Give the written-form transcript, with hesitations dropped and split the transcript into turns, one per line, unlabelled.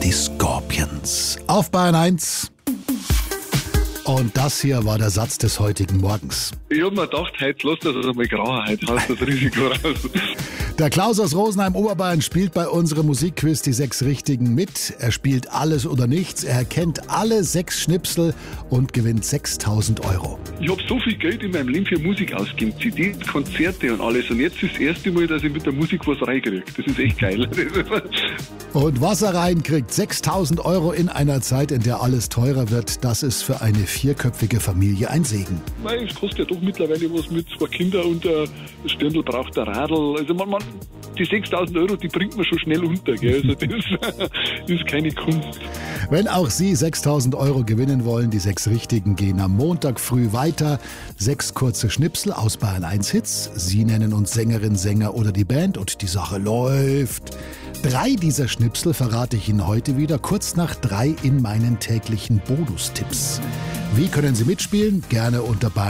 die Scorpions. Auf Bayern 1. Und das hier war der Satz des heutigen Morgens.
Ich hab mir gedacht, heute lass das einmal grau, heute hast das Risiko raus.
Der Klaus aus Rosenheim, Oberbayern, spielt bei unserem Musikquiz die 6 Richtigen mit. Er spielt alles oder nichts. Er kennt alle 6 Schnipsel und gewinnt 6.000 €.
Ich hab so viel Geld in meinem Leben für Musik ausgegeben, CDs, Konzerte und alles. Und jetzt ist das erste Mal, dass ich mit der Musik was reinkriege. Das ist echt geil.
Und was er reinkriegt, 6.000 € in einer Zeit, in der alles teurer wird, das ist für eine 4-köpfige Familie ein Segen.
Nein, es kostet ja doch mittlerweile was mit 2 Kindern und der Stirndl braucht ein Radl. Also die 6.000 €, die bringt man schon schnell unter. Gell? Also das ist keine Kunst.
Wenn auch Sie 6.000 € gewinnen wollen, die 6 Richtigen gehen am Montag früh weiter. 6 kurze Schnipsel aus Bayern 1 Hits. Sie nennen uns Sängerin, Sänger oder die Band und die Sache läuft. 3 dieser Schnipsel verrate ich Ihnen heute wieder, kurz nach 3 in meinen täglichen Bonustipps. Wie können Sie mitspielen? Gerne unter Bayern